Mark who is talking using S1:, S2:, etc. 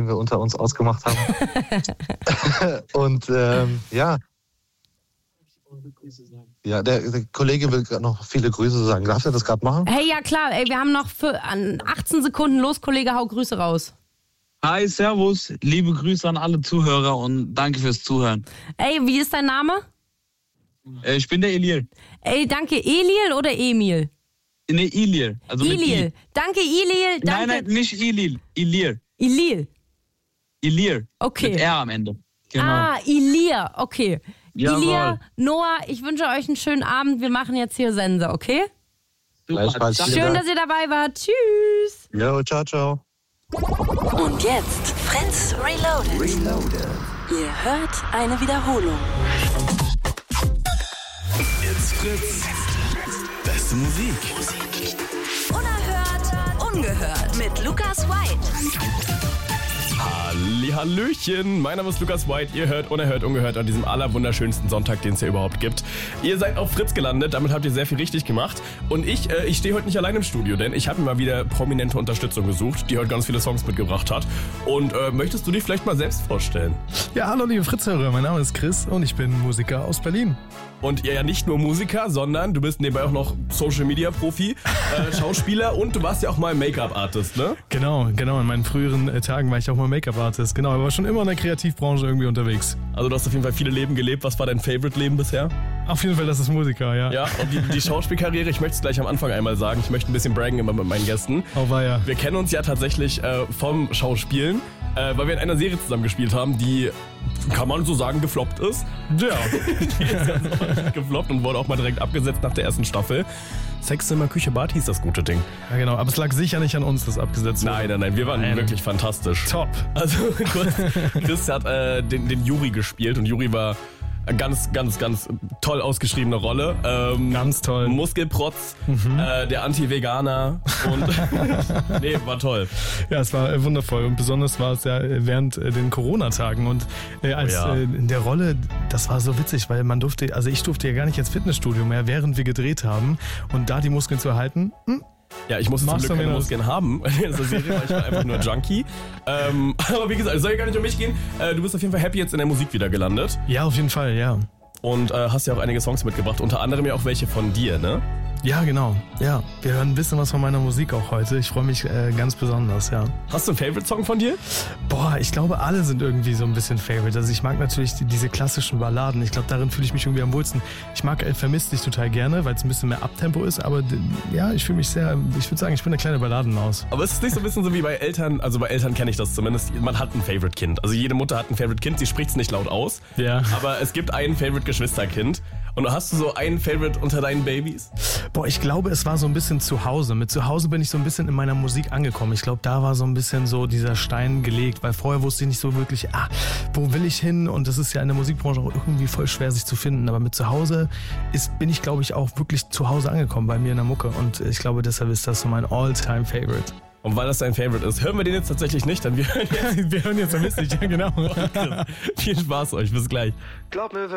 S1: den wir unter uns ausgemacht haben. Und ja, der Kollege will gerade noch viele Grüße sagen. Darf er das gerade machen?
S2: Hey, ja klar, ey, wir haben noch für 18 Sekunden. Los, Kollege, hau Grüße raus.
S3: Hi, servus, liebe Grüße an alle Zuhörer und danke fürs Zuhören.
S2: Ey, wie ist dein Name?
S3: Ich bin der Elil.
S2: Ey, danke, Elil oder Emil?
S3: Nee, Elil. Also
S2: Elil. Danke, Elil. Danke.
S3: Nein, nicht Elil. Elil.
S2: Elil.
S3: Elil.
S2: Okay.
S3: Mit R am Ende. Genau.
S2: Ah, Ilir, okay.
S3: Jawohl.
S2: Ilir, Noah, ich wünsche euch einen schönen Abend. Wir machen jetzt hier Sense, okay?
S3: Super.
S2: Schön, dass ihr dabei wart. Tschüss.
S1: Jo, ciao, ciao.
S4: Und jetzt Fritz Reloaded. Ihr hört eine Wiederholung.
S5: It's Fritz. Beste Musik.
S4: Unerhört, ungehört mit Lukas White.
S6: Hallöchen, mein Name ist Lukas White, ihr hört Unerhört, ungehört an diesem allerwunderschönsten Sonntag, den es hier überhaupt gibt. Ihr seid auf Fritz gelandet, damit habt ihr sehr viel richtig gemacht. Und ich stehe heute nicht allein im Studio, denn ich habe mir mal wieder prominente Unterstützung gesucht, die heute ganz viele Songs mitgebracht hat. Und möchtest du dich vielleicht mal selbst vorstellen?
S7: Ja, hallo liebe Fritz-Hörer, mein Name ist Chris und ich bin Musiker aus Berlin.
S6: Und ihr ja nicht nur Musiker, sondern du bist nebenbei auch noch Social-Media-Profi, Schauspieler und du warst ja auch mal Make-up-Artist, ne?
S7: Genau, in meinen früheren Tagen war ich auch mal Make-up-Artist, genau, aber war schon immer in der Kreativbranche irgendwie unterwegs.
S6: Also du hast auf jeden Fall viele Leben gelebt. Was war dein Favorite-Leben bisher?
S7: Auf jeden Fall, das ist Musiker, ja.
S6: Ja, und die Schauspielkarriere, ich möchte es gleich am Anfang einmal sagen, ich möchte ein bisschen braggen immer mit meinen Gästen.
S7: Oh weia. Wir
S6: kennen uns ja tatsächlich vom Schauspielen, weil wir in einer Serie zusammen gespielt haben, die, kann man so sagen, gefloppt ist.
S7: Ja.
S6: Die ist ganz ordentlich gefloppt und wurde auch mal direkt abgesetzt nach der ersten Staffel. Sexzimmer, Küche, Bad hieß das gute Ding.
S7: Ja genau, aber es lag sicher nicht an uns, das abgesetzt wurde.
S6: Nein, wir waren wirklich fantastisch.
S7: Top.
S6: Also Chris hat den Juri gespielt und Juri war eine ganz toll ausgeschriebene Rolle.
S7: Ganz toll.
S6: Muskelprotz, der Anti-Veganer und nee, war toll.
S7: Ja, es war wundervoll und besonders war es ja während den Corona-Tagen und in der Rolle, das war so witzig, weil ich durfte ja gar nicht ins Fitnessstudio mehr, während wir gedreht haben und da die Muskeln zu erhalten,
S6: ja, ich musste zum Glück keine Muskeln haben in dieser Serie, weil ich war einfach nur Junkie. Aber wie gesagt, es soll ja gar nicht um mich gehen. Du bist auf jeden Fall happy jetzt in der Musik wieder gelandet.
S7: Ja, auf jeden Fall, ja.
S6: Und hast ja auch einige Songs mitgebracht, unter anderem ja auch welche von dir, ne?
S7: Ja, genau. Ja, wir hören ein bisschen was von meiner Musik auch heute. Ich freue mich ganz besonders, ja.
S6: Hast du einen Favorite-Song von dir?
S7: Boah, ich glaube, alle sind irgendwie so ein bisschen Favorite. Also ich mag natürlich diese klassischen Balladen. Ich glaube, darin fühle ich mich irgendwie am wohlsten. Ich mag Vermisst dich total gerne, weil es ein bisschen mehr Abtempo ist. Aber ja, ich fühle mich ich würde sagen, ich bin eine kleine Balladenmaus.
S6: Aber ist es nicht so ein bisschen so wie bei Eltern? Also bei Eltern kenne ich das zumindest. Man hat ein Favorite-Kind. Also jede Mutter hat ein Favorite-Kind. Sie spricht es nicht laut aus.
S7: Ja.
S6: Aber es gibt ein Favorite-Geschwisterkind. Und hast du so einen Favorite unter deinen Babys?
S7: Boah, ich glaube, es war so ein bisschen zu Hause. Mit zu Hause bin ich so ein bisschen in meiner Musik angekommen. Ich glaube, da war so ein bisschen so dieser Stein gelegt, weil vorher wusste ich nicht so wirklich, wo will ich hin? Und das ist ja in der Musikbranche auch irgendwie voll schwer, sich zu finden. Aber mit zu Hause bin ich, glaube ich, auch wirklich zu Hause angekommen bei mir in der Mucke. Und ich glaube, deshalb ist das so mein All-Time-Favorite.
S6: Und weil das dein Favorite ist, hören wir den jetzt tatsächlich nicht, dann wir hören jetzt
S7: Vermisst dich, ja genau.
S6: Viel Spaß euch, bis gleich.
S8: Glaub mir,